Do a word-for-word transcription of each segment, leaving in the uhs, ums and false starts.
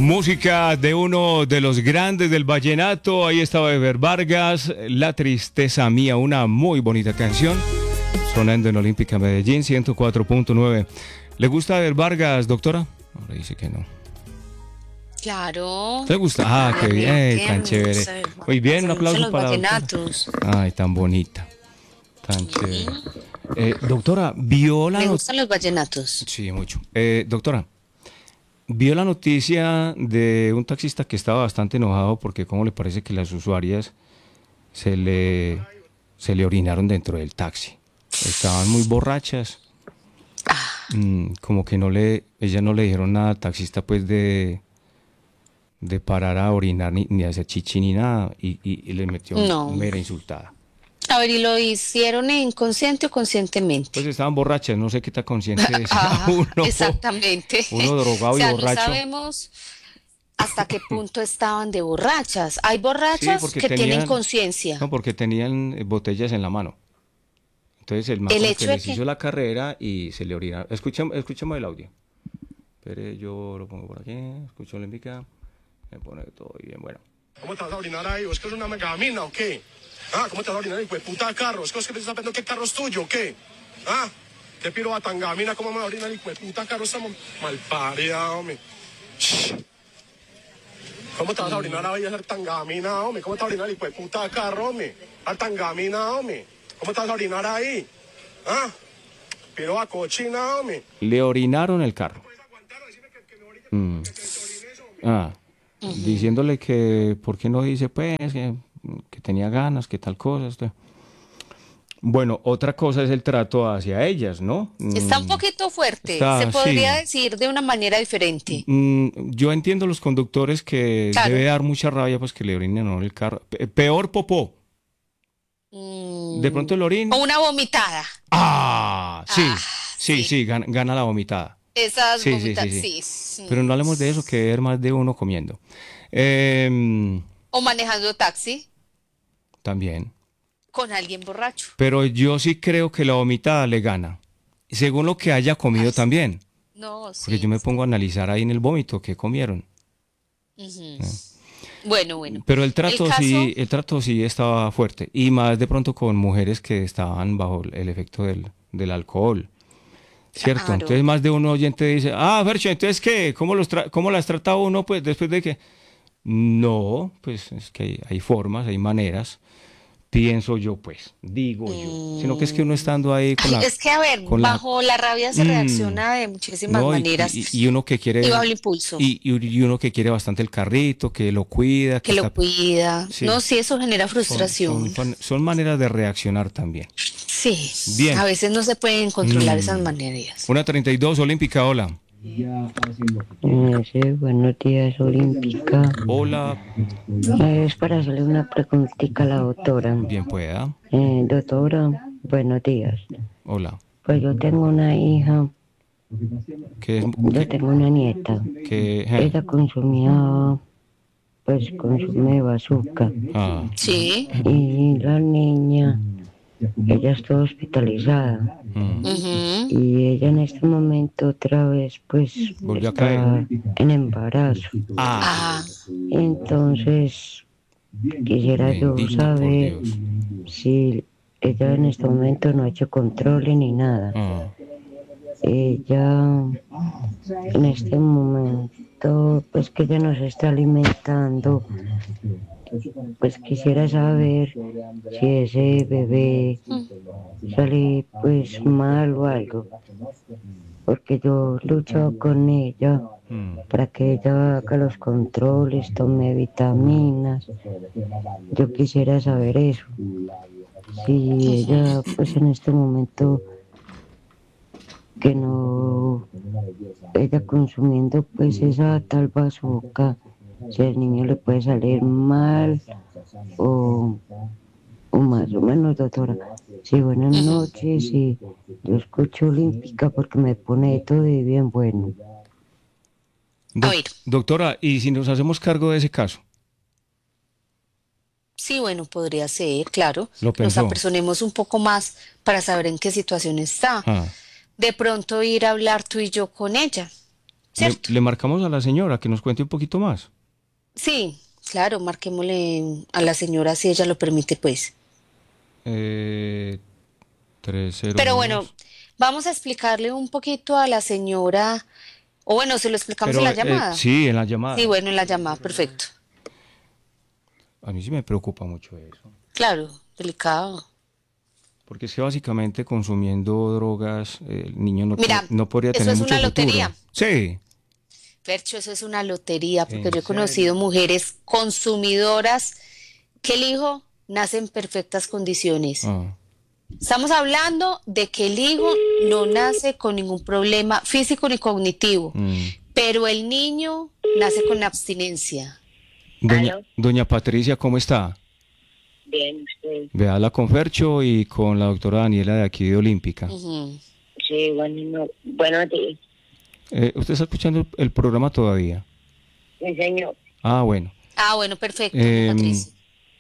Música de uno de los grandes del vallenato, ahí estaba Ever Vargas, La Tristeza Mía, una muy bonita canción, sonando en Olímpica Medellín, ciento cuatro punto nueve. ¿Le gusta Ever Vargas, doctora? Ahora dice que no. Claro. ¿Te gusta? Ah, qué bien, tan chévere. Muy bien, un aplauso los para la vallenatos. doctora. Ay, tan bonita, tan chévere. Eh, doctora, ¿vio la Me not- gustan los vallenatos. Sí, mucho. Eh, doctora, ¿vio la noticia de un taxista que estaba bastante enojado porque cómo le parece que las usuarias se le, se le orinaron dentro del taxi? Estaban muy borrachas. Mm, como que no le, ellas no le dijeron nada al taxista pues de, de parar a orinar ni, ni a hacer chichi ni nada y, y, y le metió No. mera insultada. A ver, ¿y lo hicieron inconsciente o conscientemente? Pues estaban borrachas, no sé qué tan consciente sea Ah, uno. exactamente. Uno drogado O y sea, borracho. no sabemos hasta qué punto estaban de borrachas. Hay Sí, borrachas porque que tienen tenían, conciencia. no, porque tenían eh, botellas en la mano. Entonces el man El como que hecho de les que... hizo la carrera y se le orinaron. Escuchemos, escuchemos el audio. Espere, yo lo pongo por aquí, escucho Olímpica, me pone todo bien, bueno. ¿Cómo te vas a orinar ahí? ¿Es que es una megamina o qué? Ah, ¿cómo te vas a orinar ahí? Pues puta carro. ¿Es que es que te estás viendo qué carro es tuyo o qué? Ah, ¿qué piro va tan gamina? ¿Cómo me va a orinar ahí? Pues puta carro, estamos mal parida, hombre. ¿Cómo te vas a orinar ahí a ser tan gamina, hombre? ¿Cómo te vas a orinar ahí? Pues puta carro, hombre. A tan gamina, hombre. ¿Cómo te vas a orinar ahí? Ah, piro va cochina, hombre. Le orinaron el carro. Mm. Ah, diciéndole que, ¿por qué no dice pues que, que tenía ganas, que tal cosa? Esto. Bueno, otra cosa es el trato hacia ellas, ¿no? Está un Mm, poquito fuerte. está, Se podría sí. decir de una manera diferente. Mm, yo entiendo los conductores que Claro. debe dar mucha rabia pues que le orinen ¿no? el carro. Pe- peor popó. De Mm, pronto el orín. O una vomitada. Ah, sí, Ah, sí, sí. sí, gana, gana la vomitada. Esas Sí, sí, sí, vomitadas, sí. sí, sí. Pero no hablemos de eso, que debe haber más de uno comiendo. Em, O manejando taxi también. con alguien borracho. Pero yo sí creo que la vomitada le gana. Según lo que haya comido Ay, sí. también. No, Porque sí. yo me pongo a analizar ahí en el vómito qué comieron. Ujú. Bueno, bueno. Pero el El trato caso, sí, el trato sí estaba fuerte. Y más de pronto con mujeres que estaban bajo el efecto del, del alcohol. ¿Cierto? claro. Entonces más de un oyente dice, ah, Fercho, entonces ¿qué? ¿Cómo, los tra- cómo las trata uno pues después de que? No, pues es que hay, hay formas, hay maneras. Pienso yo, pues, digo yo. Sino que es que uno estando ahí con Ay, la... es que, a ver, con la bajo la rabia se Mm, reacciona de muchísimas no, y, maneras y- y uno que y quiere... bajo el impulso, Y, y- y uno que quiere bastante el carrito, que lo cuida, que que lo está... cuida. Sí, No, sí, eso genera son, son, frustración. fan- son maneras de reaccionar también. Sí, Bien. a veces no se pueden controlar esas Mm. maneras. Una treinta y dos, Olímpica, hola. Eh, sí, buenos días, Olímpica. Hola, Eh, es para hacerle una preguntita a la doctora. bien pueda. Eh, doctora, buenos días. Hola. Pues yo tengo una hija, ¿Qué es? yo ¿Qué? tengo una nieta. qué- eh, Ella consumía, pues consume bazooka. ah, Sí. Y la niña, ella está hospitalizada. mm, Ujú. Y ella en este momento otra vez, pues, Volvió a caer. está en embarazo. Ah, Ah, Entonces, quisiera yo bendito por saber Dios. si ella en este momento no ha hecho controles ni nada. Ah, Ella en este momento, pues que ella nos está alimentando, pues quisiera saber si ese bebé sale pues mal o algo, porque yo lucho con ella mm. para que ella haga los controles, tome vitaminas. Yo quisiera saber eso. Si ella, pues en este momento, que no, ella consumiendo pues esa tal bazooka, si al niño le puede salir mal o, o más o menos, doctora. Sí, buenas ujú. noches, y yo escucho Olímpica porque me pone todo de bien bueno. A Doc- ver, doctora, ¿y si nos hacemos cargo de ese caso? sí, bueno, podría ser, claro. ¿Lo Nos pensó? apersonemos un poco más para saber en qué situación está. Ah, De pronto ir a hablar tú y yo con ella Le, ¿cierto? le marcamos a la señora que nos cuente un poquito más. Sí, claro, marquémosle a la señora si ella lo permite, pues. Eh, Pero bueno, trescientos dos. vamos a explicarle un poquito a la señora, o bueno, se lo explicamos en Pero la eh, llamada. sí, en la Sí, llamada. bueno, en la llamada, perfecto. A mí sí me preocupa mucho eso. Claro, delicado. Porque es que básicamente consumiendo drogas, eh, el niño no, te- Mira, no podría eso tener es mucho una futuro. lotería. Sí, Fercho, eso es una lotería, porque en yo he conocido serio. mujeres consumidoras que el hijo nace en perfectas condiciones. Ah, Estamos hablando de que el hijo no nace con ningún problema físico ni cognitivo, mm. pero el niño nace con abstinencia. Doña, ¿Aló? doña Patricia, ¿cómo está? Bien, usted. Véala con Fercho y con la doctora Daniela de aquí de Olímpica. Ujú. Sí, bueno, no. Buenos días. Eh, ¿usted está escuchando el, el programa todavía? Sí, señor. Ah, bueno. Ah, bueno, perfecto, doña Em, Patricia.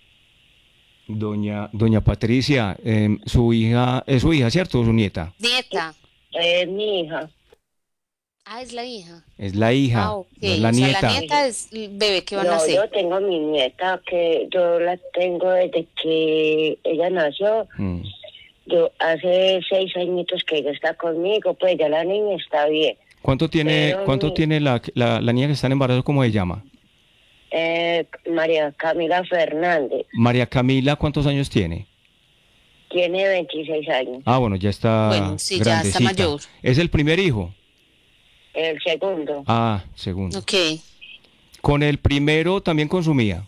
doña, doña Patricia, em, su hija, es su hija, ¿cierto? ¿O su nieta? Nieta. Es mi hija. Ah, es la hija. Es la hija, Ah, ok. no es la O sea, nieta. la nieta es el bebé que va a No, nacer. yo tengo mi nieta que yo la tengo desde que ella nació. Mm. Yo hace seis añitos que ella está conmigo, pues ya la niña está bien. ¿Cuánto tiene, Pero cuánto mi- tiene la, la, la niña que está en embarazo, cómo se llama? Eh, María Camila Fernández María Camila, ¿cuántos años tiene? tiene veintiséis años. Ah, bueno, ya está Bueno, sí, ya está grandecita. mayor. ¿Es el primer hijo? El segundo, Ah, segundo. Ok. ¿Con el primero también consumía?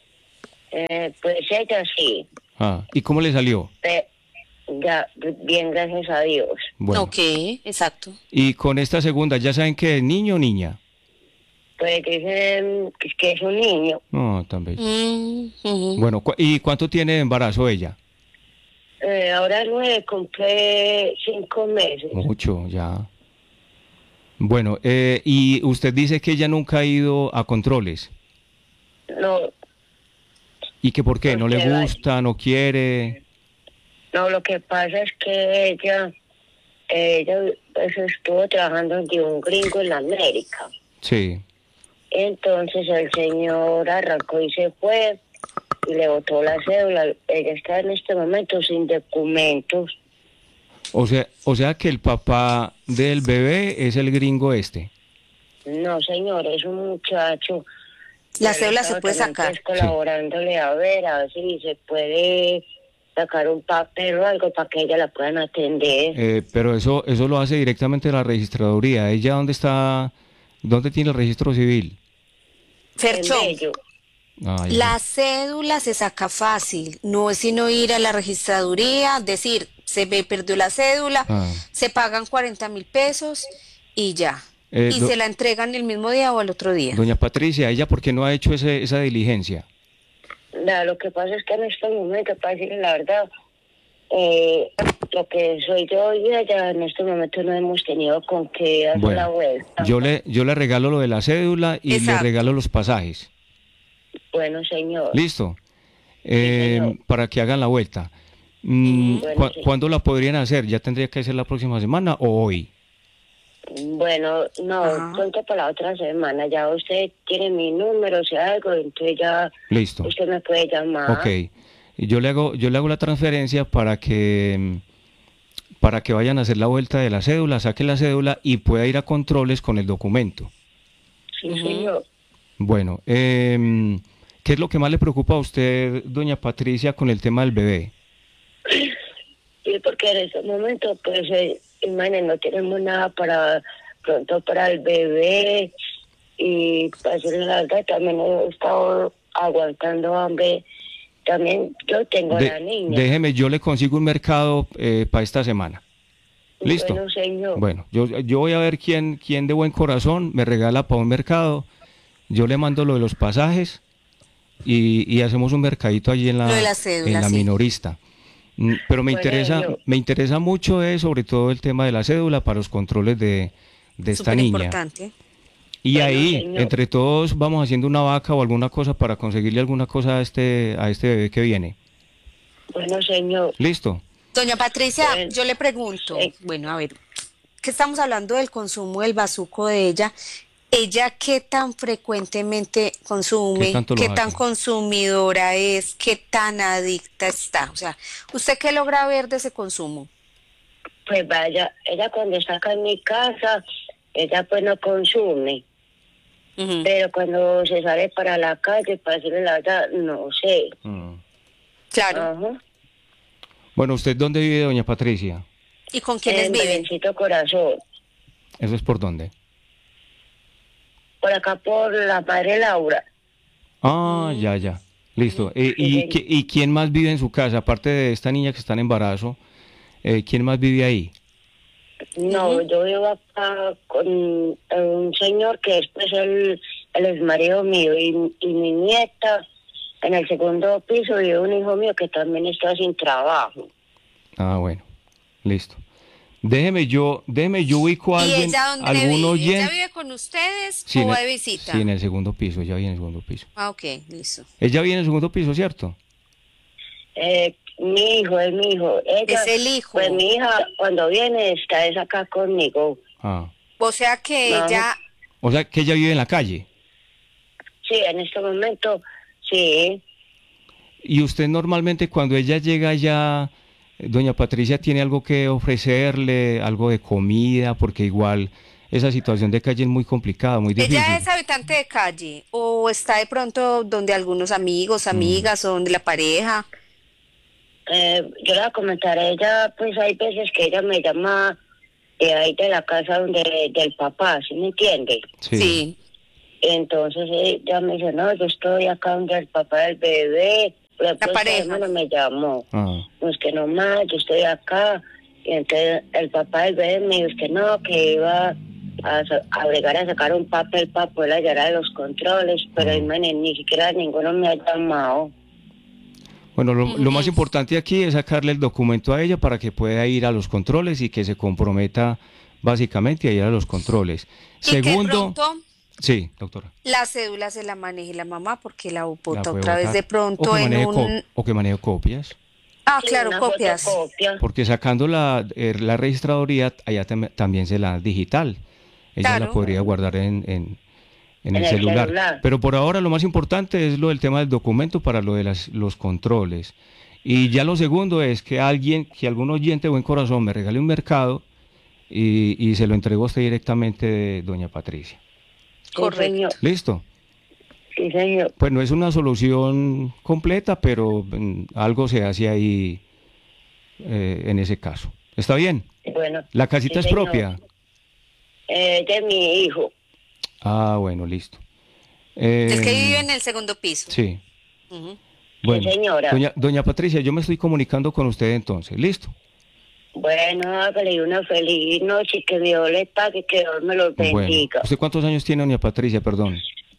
eh, pues ella sí, Ah, ¿y cómo le salió? pe- ya bien, gracias a Dios. Bueno, Ok, exacto. y con esta segunda, ¿ya saben que es niño o niña? Pues dicen que que es un niño. No, tan bello. Mm, ujú. Bueno, cu- ¿y cuánto tiene de embarazo ella? Eh, ahora nueve, cumple cinco meses. Mucho, ya. Bueno, eh, y usted dice que ella nunca ha ido a controles. No, ¿Y que por qué? ¿No le Porque va- gusta, no quiere? no, lo que pasa es que ella, ella pues, estuvo trabajando de un gringo en la América. Sí. Entonces el señor arrancó y se fue y le botó la cédula. Ella está en este momento sin documentos. O sea, o sea que el papá del bebé es el gringo este. No, señor, es un muchacho. La Yo cédula estaba se puede también, sacar. pues, colaborándole a ver, a ver si se puede sacar un papel o algo para que ella la puedan atender. Eh, pero eso, eso lo hace directamente la registraduría. ¿Ella dónde está? ¿Dónde tiene el registro civil? En Fercho, Bello. Ah, ya. la cédula se saca fácil, no es sino ir a la registraduría, decir, se me perdió la cédula, Ah. se pagan cuarenta mil pesos y ya. Eh, y do- se la entregan el mismo día o al otro día. Doña Patricia, ¿ella por qué no ha hecho ese, esa diligencia? Nada, lo que pasa es que en este momento, para decirle la verdad, eh, lo que soy yo y ella en este momento no hemos tenido con qué hacer la Bueno, vuelta. yo le, yo le regalo lo de la cédula y le Exacto. regalo los pasajes. Bueno, señor. ¿Listo? Eh, señor. para que hagan la vuelta. Mm, Bueno, ¿cu- sí. ¿Cuándo la podrían hacer? ¿Ya tendría que ser la próxima semana o hoy? Bueno, no, Ajá. pronto para la otra semana. Ya usted tiene mi número, si algo, entonces ya Listo. usted me puede llamar. Ok. Y yo le hago, yo le hago la transferencia para que mm, para que vayan a hacer la vuelta de la cédula, saque la cédula y pueda ir a controles con el documento. Sí, señor. Bueno, em, ¿qué es lo que más le preocupa a usted, doña Patricia, con el tema del bebé? Sí, porque en este momento, pues, eh, imagínate, no tenemos nada para pronto para el bebé. Y para decirle la verdad, también he estado aguantando hambre. También yo tengo De- la niña. déjeme, yo le consigo un mercado eh, para esta semana. ¿Listo? Bueno, señor. Bueno, yo, yo voy a ver quién, quién de buen corazón me regala para un mercado. Yo le mando lo de los pasajes y, y hacemos un mercadito allí en la, Lo de la cédula, en la sí. minorista. Mm, Pero me Bueno, interesa, yo- me interesa mucho es sobre todo el tema de la cédula para los controles de, de esta Súper niña. importante. Y Bueno, ahí, señor. entre todos, vamos haciendo una vaca o alguna cosa para conseguirle alguna cosa a este, a este bebé que viene. Bueno, señor. ¿Listo? Doña Patricia, Bueno, yo le pregunto, sí. bueno, a ver, que estamos hablando del consumo del bazuco de ella, ¿ella qué tan frecuentemente consume? ¿Qué tanto lo ¿Qué hace? tan consumidora es? ¿Qué tan adicta está? O sea, ¿usted qué logra ver de ese consumo? Pues vaya, ella cuando está acá en mi casa, ella pues no consume. Ujú. Pero cuando se sale para la calle, para decirle la verdad, no sé. Mm. Claro. Ajá. Bueno, ¿usted dónde vive, doña Patricia? ¿Y con quiénes En viven? Belencito Corazón. ¿Eso es por dónde? Por acá por la madre Laura. Ah, ya, ya. Listo. Eh, y, Sí. qui- ¿Y quién más vive en su casa? Aparte de esta niña que está en embarazo, eh, ¿quién más vive ahí? No, Ujú. yo vivo acá con eh, un señor que es pues el, el exmarido mío y, y mi nieta. En el segundo piso vive un hijo mío que también está sin trabajo. Ah, bueno. Listo. Déjeme yo, déjeme yo ubico a ¿Y alguien, ella dónde algún vive? ¿Ella oyente. vive con ustedes Sí, o en va el, de visita? sí, en el segundo piso, ella vive en el segundo piso. Ah, ok, listo. Ella vive en el segundo piso, ¿cierto? Eh, mi hijo, es mi hijo. Ella, Es el hijo. Pues mi hija cuando viene está es acá conmigo. Ah. O sea que Ajá. ella, O sea, que ella vive en la calle. Sí, en este momento, sí. Y usted normalmente cuando ella llega ya, eh, doña Patricia, tiene algo que ofrecerle, algo de comida, porque igual esa situación de calle es muy complicada, muy difícil. ella es habitante de calle o está de pronto donde algunos amigos, amigas o donde la pareja. Eh, yo le voy a comentar a ella, pues hay veces que ella me llama de ahí de la casa donde del papá, ¿sí me entiende? Sí. Sí. Entonces ella me dice, no, yo estoy acá donde el papá del bebé. La pareja. hermana me llamó. Ah. Pues que no más, yo estoy acá. Y entonces el papá del bebé me dijo que no, que iba a, sa- a obligar a sacar un papel para poder hallar a los controles, pero Ah. imagínate, ni siquiera ninguno me ha llamado. Bueno, lo, lo más Ujú. importante aquí es sacarle el documento a ella para que pueda ir a los controles y que se comprometa básicamente a ir a los controles. Y que de Segundo, pronto sí, doctora. la cédula se la maneje la mamá porque la la bota puede otra vez botar. de o pronto que en maneje co- un... o que maneje copias. Ah, Sí, claro, una copias. fotocopia. Porque sacando la, eh, la registraduría, allá tam- también se la da digital. Ella la Claro. podría guardar en, en, en En el, el celular. celular. Pero por ahora lo más importante es lo del tema del documento para lo de las, los controles. Y ya lo segundo es que alguien, que algún oyente de buen corazón me regale un mercado y, y se lo entregó a usted directamente de doña Patricia. Sí, Correcto. señor. ¿Listo? Sí, señor. Pues no es una solución completa, pero mm, algo se hace ahí eh, en ese caso. ¿Está bien? Bueno. ¿La casita sí, es señor. propia? Eh, de mi hijo. Ah, bueno, listo. Eh, El que vive en el segundo piso. Sí. Ujú. Bueno, señora. Doña, doña Patricia, yo me estoy comunicando con usted entonces. ¿Listo? Bueno, hágale una feliz noche y que Dios le pague, que Dios me los Bueno. bendiga. ¿Usted cuántos años tiene, doña Patricia? Perdón.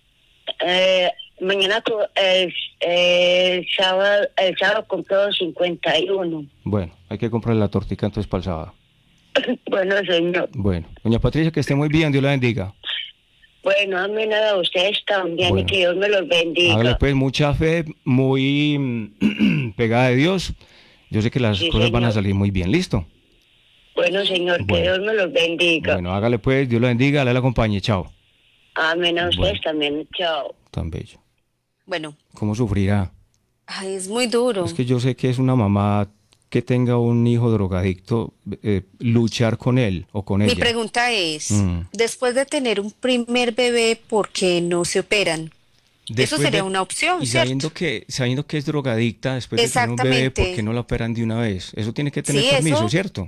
Eh, mañana, cu- el, el sábado, el sábado cumplo cincuenta y uno. Bueno, hay que comprarle la tortica entonces para el sábado. Bueno, señor. Bueno, doña Patricia, que esté muy bien, Dios la bendiga. Bueno, amén a ustedes también Bueno. y que Dios me los bendiga. Hágale pues mucha fe, muy mm, pegada de Dios. Yo sé que las Sí, cosas van a señor. salir muy bien. ¿Listo? Bueno, señor, que Bueno. Dios me los bendiga. Bueno, hágale pues, Dios la bendiga, le la acompañe. Chao. Amén a ustedes Bueno. también. Chao. Tan bello. Bueno, ¿Cómo sufrirá? ay, es muy duro. Es que yo sé que es una mamá que tenga un hijo drogadicto, eh, luchar con él o con Mi ella. pregunta es, Mm. después de tener un primer bebé, ¿por qué no se operan? Eso Después sería de- una opción, Y ¿cierto? sabiendo que, sabiendo que es drogadicta, después de tener un bebé, Exactamente. ¿por qué no la operan de una vez? Eso tiene que tener Sí, permiso, eso- ¿cierto?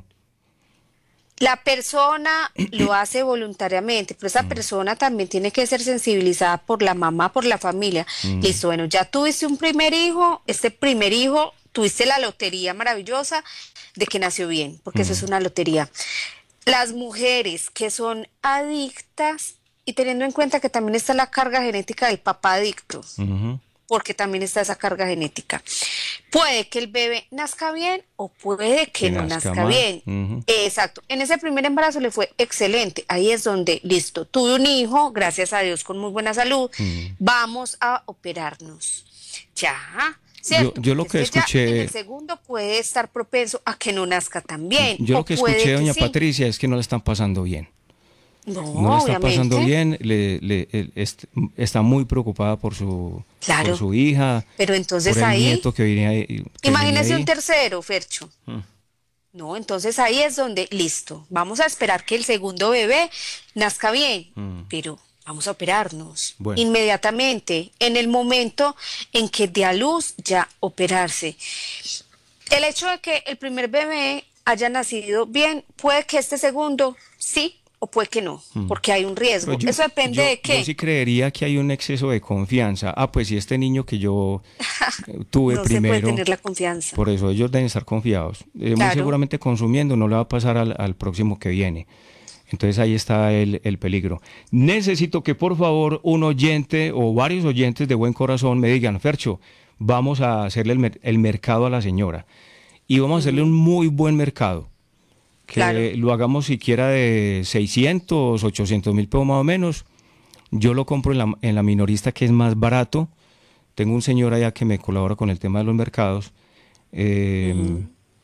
La persona lo hace voluntariamente, pero esa persona también tiene que ser sensibilizada por la mamá, por la familia. Listo, bueno, ya tuviste un primer hijo, este primer hijo, tuviste la lotería maravillosa de que nació bien, porque eso es una lotería. Las mujeres que son adictas, y teniendo en cuenta que también está la carga genética del papá adicto, Ujú. porque también está esa carga genética. Puede que el bebé nazca bien o puede que, Que no nazca nazca mal. bien. Ujú. Exacto. En ese primer embarazo le fue excelente. Ahí es donde, listo, tuve un hijo, gracias a Dios, con muy buena salud. Mm. Vamos a operarnos. Ya, ¿cierto? yo lo Porque que es que ya en escuché, el segundo puede estar propenso a que no nazca también, yo o lo que puede escuché, que doña sí. Patricia, es que no la están pasando bien. No, No la está pasando obviamente, bien, le, le- el- est- está muy preocupada por su, por claro. su hija, Pero por entonces el ahí, nieto que viene ahí, que viene imagínese un ahí. tercero, Fercho. Mm. No, entonces ahí es donde, listo, vamos a esperar que el segundo bebé nazca bien, Mm. pero vamos a operarnos Bueno, inmediatamente, en el momento en que dé a luz, ya operarse. El hecho de que el primer bebé haya nacido bien, puede que este segundo sí o puede que no, mm. porque hay un Pero riesgo. yo, Eso depende yo, de yo qué. sí creería que hay un exceso de confianza. Ah, pues si este niño que yo eh, tuve No se puede primero, tener la confianza. por eso ellos deben estar confiados. Eh, muy Claro. seguramente consumiendo no le va a pasar al, al próximo que viene. Entonces ahí está el, el peligro. Necesito que por favor un oyente o varios oyentes de buen corazón me digan, Fercho, vamos a hacerle el, mer- el mercado a la señora. Y vamos a hacerle un muy buen mercado. Que Claro. lo hagamos siquiera de seiscientos, ochocientos mil pesos más o menos. Yo lo compro en la, en la minorista, que es más barato. Tengo un señor allá que me colabora con el tema de los mercados. Eh,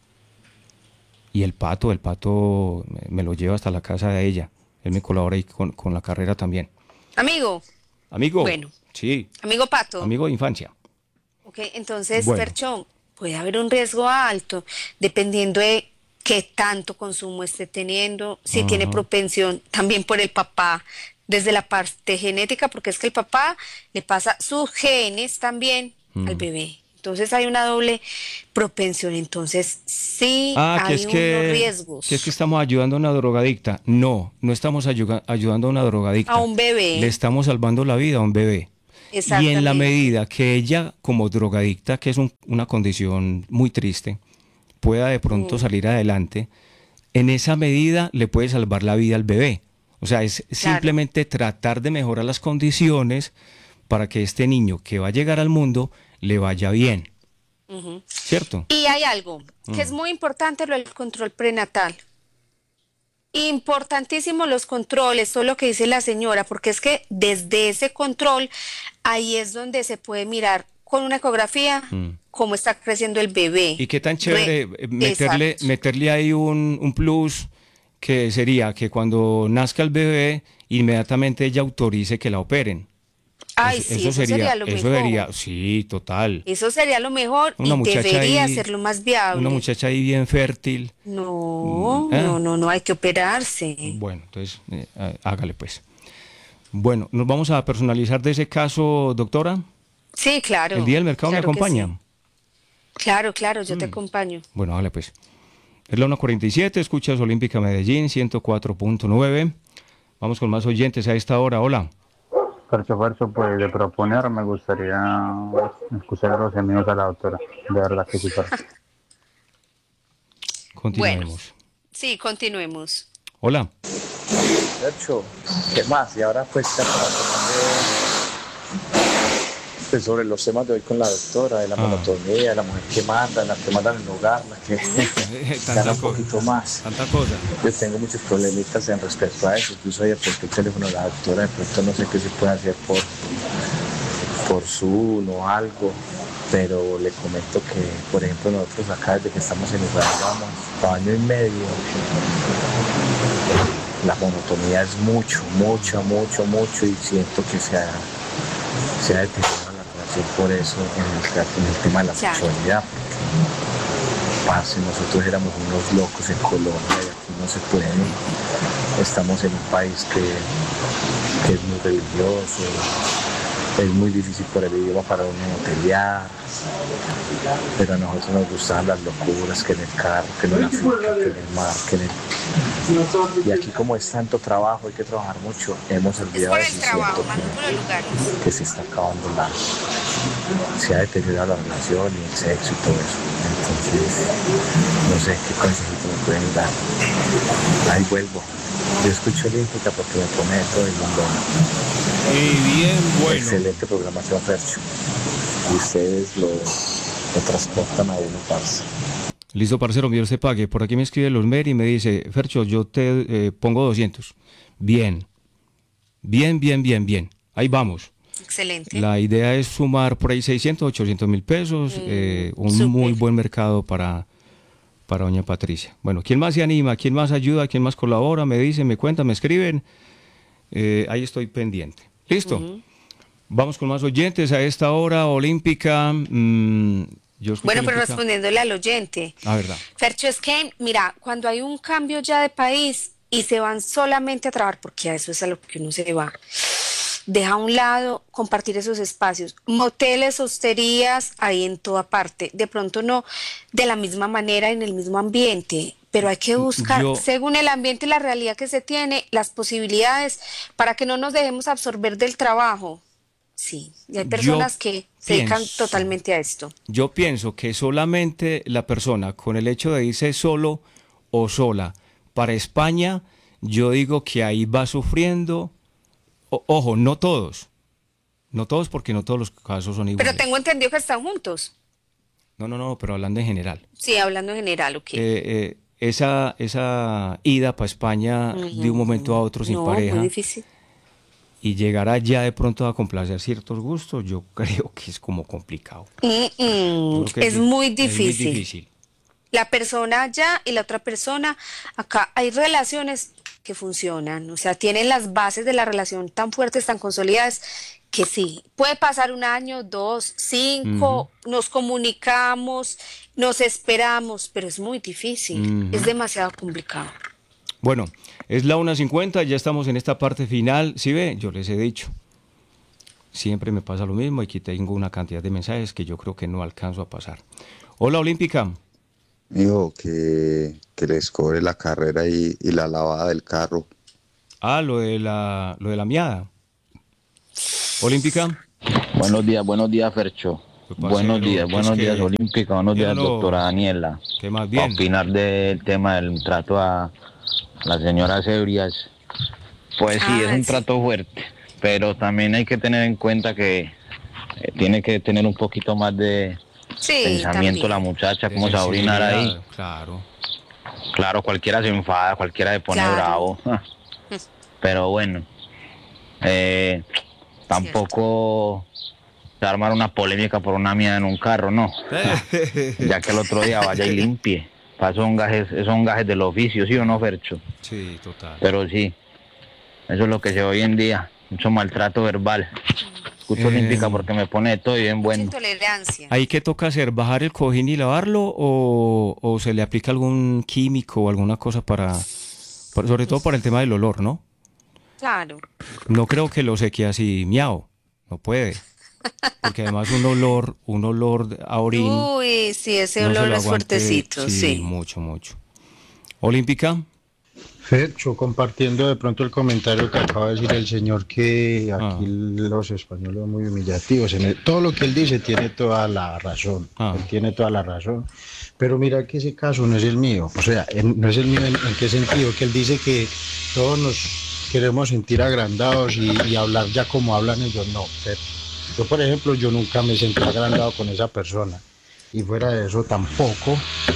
Y el pato, el pato me, me lo lleva hasta la casa de ella. Él me colabora ahí con, con la carrera también. Amigo, Amigo. Bueno. Sí, amigo Pato. amigo de infancia. Ok, entonces, Bueno. Ferchón, puede haber un riesgo alto dependiendo de qué tanto consumo esté teniendo, si tiene propensión también por el papá, desde la parte genética, porque es que el papá le pasa sus genes también al bebé. Entonces hay una doble propensión, entonces sí Ah, que hay es unos que, riesgos que es que estamos ayudando a una drogadicta. No, no estamos ayuda- ayudando a una drogadicta. a un bebé. Le estamos salvando la vida a un bebé. Y en la Exactamente. medida que ella, como drogadicta, que es un- una condición muy triste, pueda de pronto salir adelante, en esa medida le puede salvar la vida al bebé. O sea, es simplemente tratar de mejorar las condiciones para que este niño que va a llegar al mundo le vaya bien. Ujú. ¿Cierto? Y hay algo que es muy importante, lo del control prenatal. Importantísimo los controles, todo lo que dice la señora, porque es que desde ese control, ahí es donde se puede mirar con una ecografía cómo está creciendo el bebé. Y qué tan chévere Re- eh, meterle, Exacto. meterle ahí un, un plus, que sería que cuando nazca el bebé, inmediatamente ella autorice que la operen. Ay, Eso- sí, eso sería lo eso mejor. sería, sí, total. Eso sería lo mejor Una y muchacha debería ahí, ser lo más viable. una muchacha ahí bien fértil. No, ¿eh? no, no, no, hay que operarse. Bueno, entonces, eh, há- hágale pues. Bueno, nos vamos a personalizar de ese caso, doctora. Sí, claro. El día del mercado claro me que acompaña. sí. Claro, claro, yo te Mm. acompaño. Bueno, hágale pues. Es la una cuarenta y siete, escuchas Olímpica Medellín, ciento cuatro punto nueve. Vamos con más oyentes a esta hora. Hola. Fercho, Fercho, pues de proponer me gustaría escuchar los amigos a la doctora. De verdad que sí, Fercho. Continuemos. Sí, continuemos. Hola. Fercho, ¿qué más? Y ahora pues ya para tomar pues, sobre los temas de hoy con la doctora, de la Ah. monotonía, la mujer que manda, la que manda en el hogar, la que gana Tanta un cosa. poquito más. Tanta cosa. Yo tengo muchos problemitas en respecto a eso, incluso ayer porque el teléfono de la doctora, de pronto no sé qué se puede hacer por, por Zoom o algo, pero le comento que, por ejemplo, nosotros acá desde que estamos en Israel vamos a año y medio, la monotonía es mucho, mucho, mucho, mucho y siento que se ha, se ha deteriorado la relación por eso en el, en el tema de la Claro. sexualidad. Parce, nosotros éramos unos locos en Colombia y aquí no se puede. Estamos en un país que, que es muy religioso, es muy difícil por el idioma para uno pelear, pero a nosotros nos gustaban las locuras, que en el carro, que en la finca, que en el mar, que en el... Y aquí como es tanto trabajo, hay que trabajar mucho, hemos Es olvidado por eso el y trabajo, siento más que por los lugares. que se está acabando la... se ha deteriorado la relación y el sexo y todo eso. Entonces, no sé qué consejito me pueden dar. Ahí vuelvo. Yo escucho Olímpica porque me pone de todo el mundo. Y bien bueno. Excelente programación, Fercho. Y ustedes lo, lo transportan a uno, parce. Listo, parcero, Dios te pague. Por aquí me escribe Losmer y me dice, Fercho, yo te eh, pongo doscientos. Bien. Bien, bien, bien, bien. Ahí vamos. Excelente. La idea es sumar por ahí seiscientos, ochocientos mil pesos, Mm, eh, un súper. muy buen mercado para, para doña Patricia. Bueno, ¿quién más se anima? ¿Quién más ayuda? ¿Quién más colabora? Me dicen, me cuentan, me escriben. Eh, ahí estoy pendiente. ¿Listo? Ujú. Vamos con más oyentes a esta hora olímpica. mm, yo escucho Bueno, pero olímpica. respondiéndole al oyente, Ah, verdad. Fercho, es que, mira, cuando hay un cambio ya de país y se van solamente a trabajar, porque a eso es a lo que uno se va, deja a un lado compartir esos espacios. Moteles, hosterías, hay en toda parte. De pronto no de la misma manera, en el mismo ambiente, pero hay que buscar, Yo- según el ambiente y la realidad que se tiene, las posibilidades para que no nos dejemos absorber del trabajo. Sí, y hay Yo personas que se dedican pienso- totalmente a esto. Yo pienso que solamente la persona con el hecho de irse solo o sola para España, yo digo que ahí va sufriendo. O- ojo, no todos. No todos porque no todos los casos son iguales. Pero tengo entendido que están juntos. No, no, no, pero hablando en general. Sí, hablando en general, ok. Eh, eh, esa, esa ida para España de un momento a otro sin No, pareja muy difícil. y llegar allá de pronto a complacer ciertos gustos, yo creo que es como complicado. Mm, Yo mm, creo que es di- muy Es difícil. muy difícil. La persona allá y la otra persona acá. Hay relaciones que funcionan, o sea, tienen las bases de la relación tan fuertes, tan consolidadas, que sí, puede pasar un año, dos, cinco, nos comunicamos, nos esperamos, pero es muy difícil, Ujú. es demasiado complicado. Bueno, es la una cincuenta, ya estamos en esta parte final. ¿Sí ve? Yo les he dicho. Siempre me pasa lo mismo. Aquí tengo una cantidad de mensajes que yo creo que no alcanzo a pasar. Hola, Olímpica. Dijo que, que les cobre la carrera y, y la lavada del carro. Ah, lo de la, lo de la miada. Olímpica. Buenos días, buenos días, Fercho. ¿Qué pasa, Buenos bro? días, Es buenos que- días, Olímpica. Buenos días, Míralo. doctora Daniela. ¿Qué más Para bien? opinar del tema del trato a las señoras ebrias. Pues sí, Ah, es un sí. trato fuerte, pero también hay que tener en cuenta que eh, tiene que tener un poquito más de Sí, pensamiento también. la muchacha, De cómo se va a orinar ahí. sensibilidad, Claro. Claro, cualquiera se enfada, cualquiera se pone Claro. bravo. Pero bueno, eh, tampoco se va a armar una polémica por una mía en un carro, no. Ya que el otro día vaya y limpie. Para eso son gajes, esos son gajes del oficio, ¿sí o no, Fercho? Sí, total. Pero sí, eso es lo que se ve hoy en día, mucho maltrato verbal. Escucho Eh, Olímpica porque me pone de todo y bien Mucha bueno. intolerancia. ¿Ahí qué toca hacer? ¿Bajar el cojín y lavarlo o, o se le aplica algún químico o alguna cosa para, para- sobre todo para el tema del olor, ¿no? Claro. No creo que lo seque así, miau, no puede. Porque además un olor, un olor a orín. Uy, sí, ese no se olor lo es aguante, fuertecito, sí. mucho, mucho. Olímpica. Fercho, compartiendo de pronto el comentario que acaba de decir el señor, que Ah. aquí los españoles son muy humillativos. En el- todo lo que él dice tiene toda la razón. Ah. Él tiene toda la razón. Pero mira que ese caso no es el mío. O sea, en- no es el mío en, en qué sentido. Que él dice que todos nos queremos sentir agrandados y, y hablar ya como hablan ellos. No, Fer. Yo, por ejemplo, yo nunca me sentí agrandado con esa persona. Y fuera de eso tampoco.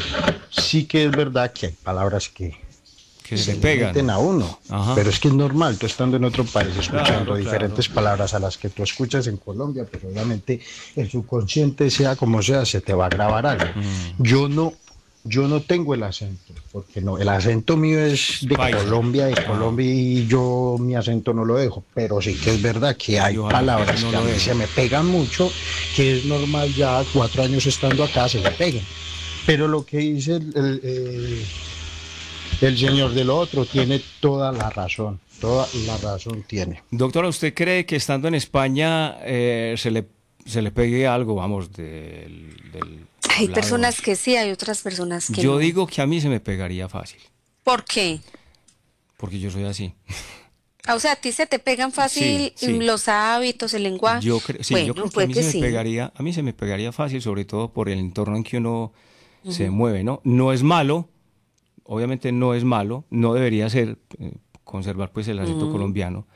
Sí que es verdad que hay palabras que Que se se le le pegan. meten a uno. Ajá. Pero es que es normal, tú estando en otro país escuchando Claro, diferentes claro. palabras a las que tú escuchas en Colombia, pues obviamente el subconsciente, sea como sea, se te va a grabar algo. Mm. Yo no, yo no tengo el acento, porque no, el acento mío es de Paisa. Colombia, de Ah. Colombia, y yo mi acento no lo dejo, pero sí que es verdad que hay Y ojalá palabras que no que a lo mí deje. se me pegan mucho, que es normal ya cuatro años estando acá, se le peguen. Pero lo que dice el, el, eh, el señor del otro tiene toda la razón, toda la razón tiene. Doctora, ¿usted cree que estando en España eh, se le se le pegue algo, vamos, del, del Hay hablado? personas que sí, hay otras personas que Yo no. digo que a mí se me pegaría fácil, ¿Por qué? porque yo soy así. Ah, o sea, a ti se te pegan fácil Sí, sí. los hábitos, el lenguaje. Yo, cre- sí, bueno, yo creo que a puede mí que se me sí. pegaría, a mí se me pegaría fácil, sobre todo por el entorno en que uno se mueve, ¿no? No es malo, obviamente no es malo, no debería ser eh, conservar pues el acento colombiano,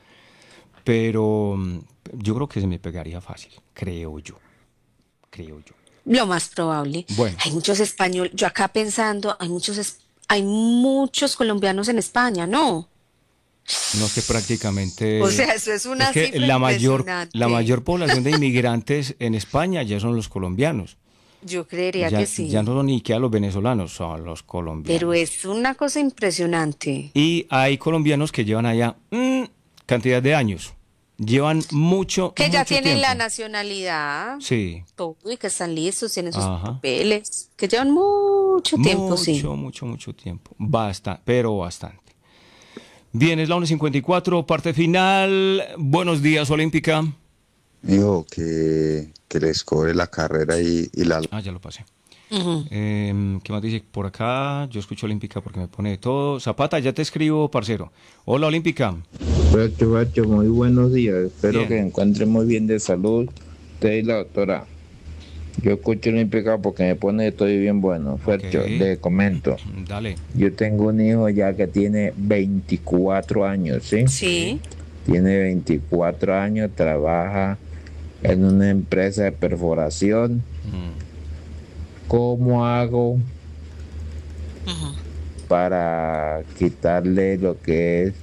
pero mm, yo creo que se me pegaría fácil, creo yo, creo yo. Lo más probable. Bueno. Hay muchos españoles, yo acá pensando, hay muchos, es- hay muchos colombianos en España, ¿no? No, es que prácticamente... O sea, eso es una es que cifra la mayor, impresionante. la mayor población de inmigrantes en España ya son los colombianos. Yo creería Ya, que sí. ya no son ni siquiera los venezolanos, son los colombianos. Pero es una cosa impresionante. Y hay colombianos que llevan allá mm, cantidad de años. Llevan mucho, Que ya mucho tienen tiempo. la nacionalidad. Sí. Todo, y que están listos, tienen sus Ajá. papeles. Que llevan mucho tiempo, mucho, sí. Mucho, mucho, mucho tiempo. Basta, pero bastante. Bien, es la una cincuenta y cuatro, parte final. Buenos días, Olímpica. Dijo que, que les cobre la carrera y, y la... Ah, ya lo pasé. Ujú. Eh, ¿Qué más dice por acá? Yo escucho Olímpica porque me pone de todo. Zapata, ya te escribo, parcero. Hola, Olímpica. Fercho, Fercho, muy buenos días. Espero Bien. que se encuentren muy bien de salud. Usted y la doctora. Yo escucho Olímpica porque me pone de todo y bien bueno. Fercho, Ok. le comento. Dale. Yo tengo un hijo ya que tiene veinticuatro años, ¿sí? Sí. Tiene veinticuatro años, trabaja en una empresa de perforación. Mm. ¿Cómo hago Ujú. para quitarle lo que es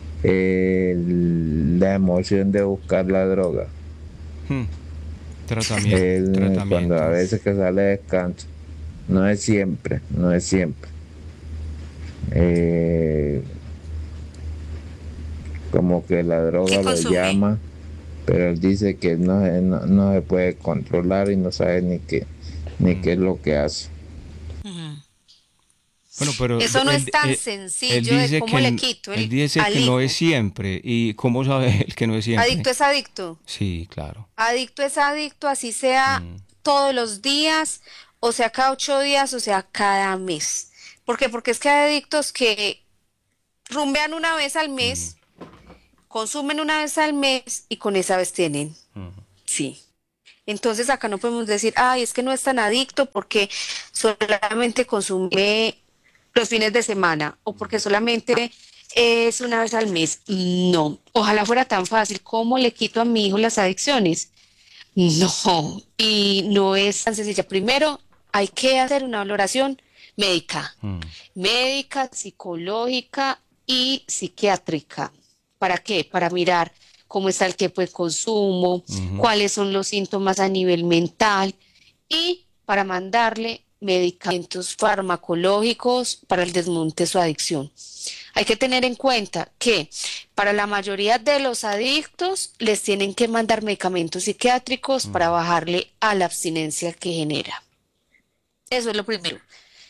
el- la emoción de buscar la droga? Hmm. Tratamiento. Él, tratamiento. cuando a veces que sale de descanso, no es siempre, no es siempre. Eh, como que la droga ¿Qué lo consume? llama, pero él dice que no, se- no, no se puede controlar y no sabe ni qué, ni Mm. qué es lo que hace. Ujú. Bueno, pero Eso no él- es tan él- sencillo él de dice cómo que le n- quito el- Él dice al que no hijo. es siempre. ¿Y cómo sabe él que no es siempre? Adicto es adicto. Sí, claro. Adicto es adicto, así sea Mm. todos los días, o sea cada ocho días, o sea cada mes. ¿Por qué? Porque es que hay adictos que rumbean una vez al mes, consumen una vez al mes y con esa vez tienen. Mm. Sí. Entonces acá no podemos decir, ay, es que no es tan adicto porque solamente consume los fines de semana o porque solamente es una vez al mes. No, ojalá fuera tan fácil. ¿Cómo le quito a mi hijo las adicciones? No, y no es tan sencilla. Primero hay que hacer una valoración médica, Mm. médica, psicológica y psiquiátrica. ¿Para qué? Para mirar cómo está el tiempo de consumo, Ujú. cuáles son los síntomas a nivel mental y para mandarle medicamentos farmacológicos para el desmonte de su adicción. Hay que tener en cuenta que para la mayoría de los adictos les tienen que mandar medicamentos psiquiátricos para bajarle a la abstinencia que genera. Eso es lo primero.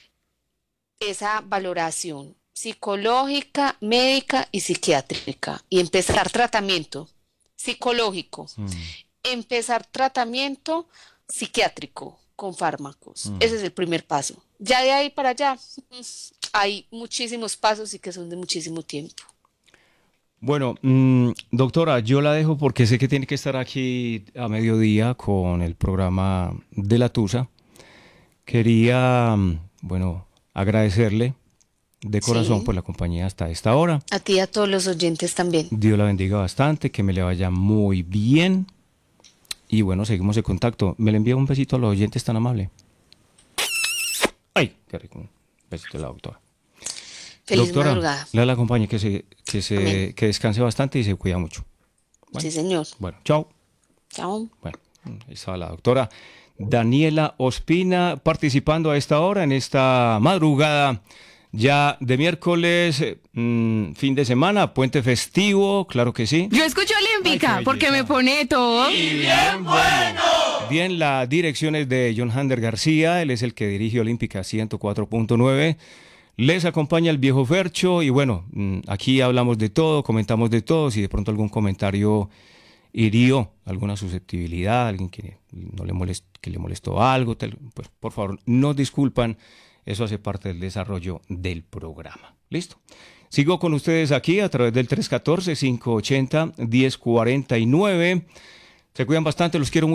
Esa valoración psicológica, médica y psiquiátrica. Y empezar tratamiento psicológico. Mm. Empezar tratamiento psiquiátrico con fármacos. Mm. Ese es el primer paso. Ya de ahí para allá mm, hay muchísimos pasos y que son de muchísimo tiempo. Bueno, mm, doctora, yo la dejo porque sé que tiene que estar aquí a mediodía con el programa de la Tusa. Quería, mm, bueno, agradecerle de corazón Sí. por la compañía hasta esta hora. A ti y a todos los oyentes también. Dios la bendiga bastante, que me le vaya muy bien. Y bueno, seguimos en contacto. Me le envía un besito a los oyentes tan amable. ¡Ay! Qué rico. Un besito de la doctora. Feliz Doctora, madrugada. le da la compañía que se, que se Amén. que descanse bastante y se cuida mucho. Bueno. Sí, señor. Bueno, chao. Chao. Bueno, ahí estaba la doctora Daniela Ospina participando a esta hora, en esta madrugada ya de miércoles, eh, mm, fin de semana, puente festivo, claro que sí. Yo escucho Olímpica Ay, qué porque me pone todo. Bien, la dirección es de John Hander García, él es el que dirige Olímpica ciento cuatro punto nueve. Les acompaña el viejo Fercho y bueno, mm, aquí hablamos de todo, comentamos de todo, si de pronto algún comentario hirió alguna susceptibilidad, alguien que no le molest, que le molestó algo, tal, pues por favor, nos disculpan, eso hace parte del desarrollo del programa. ¿Listo? Sigo con ustedes aquí a través del tres uno cuatro, cinco ocho cero, uno cero cuatro nueve. Se cuidan bastante, los quiero mucho.